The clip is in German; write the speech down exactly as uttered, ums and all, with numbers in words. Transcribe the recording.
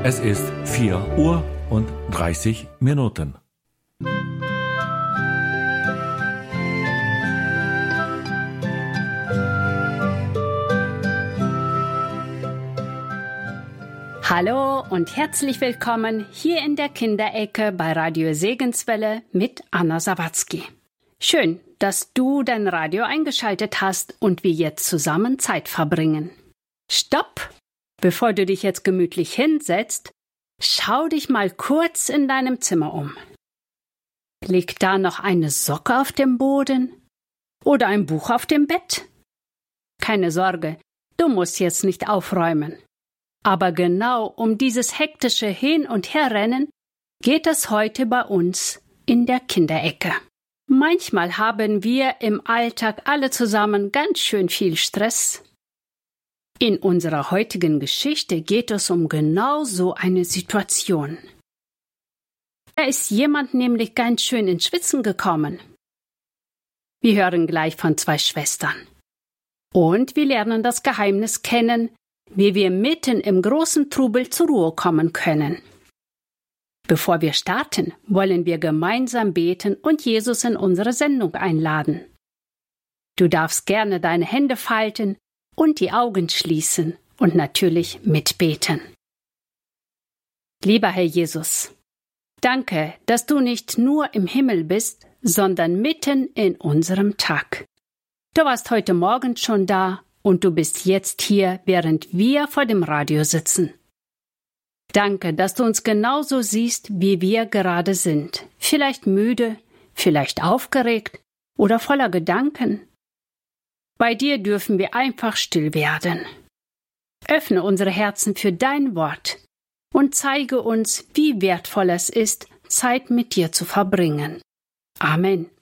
Es ist vier Uhr und dreißig Minuten. Hallo und herzlich willkommen hier in der Kinderecke bei Radio Segenswelle mit Anna Sawatzki. Schön, dass du dein Radio eingeschaltet hast und wir jetzt zusammen Zeit verbringen. Stopp! Bevor du dich jetzt gemütlich hinsetzt, schau dich mal kurz in deinem Zimmer um. Liegt da noch eine Socke auf dem Boden? Oder ein Buch auf dem Bett? Keine Sorge, du musst jetzt nicht aufräumen. Aber genau um dieses hektische Hin- und Herrennen geht es heute bei uns in der Kinderecke. Manchmal haben wir im Alltag alle zusammen ganz schön viel Stress. In unserer heutigen Geschichte geht es um genau so eine Situation. Da ist jemand nämlich ganz schön ins Schwitzen gekommen. Wir hören gleich von zwei Schwestern. Und wir lernen das Geheimnis kennen, wie wir mitten im großen Trubel zur Ruhe kommen können. Bevor wir starten, wollen wir gemeinsam beten und Jesus in unsere Sendung einladen. Du darfst gerne deine Hände falten und die Augen schließen und natürlich mitbeten. Lieber Herr Jesus, danke, dass du nicht nur im Himmel bist, sondern mitten in unserem Tag. Du warst heute Morgen schon da und du bist jetzt hier, während wir vor dem Radio sitzen. Danke, dass du uns genauso siehst, wie wir gerade sind. Vielleicht müde, vielleicht aufgeregt oder voller Gedanken. Bei dir dürfen wir einfach still werden. Öffne unsere Herzen für dein Wort und zeige uns, wie wertvoll es ist, Zeit mit dir zu verbringen. Amen.